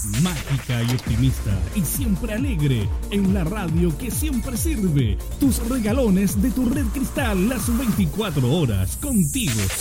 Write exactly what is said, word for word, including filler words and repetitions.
Mágica y optimista y siempre alegre, en la radio que siempre sirve. Tus regalones de tu Red Cristal las veinticuatro horas, contigo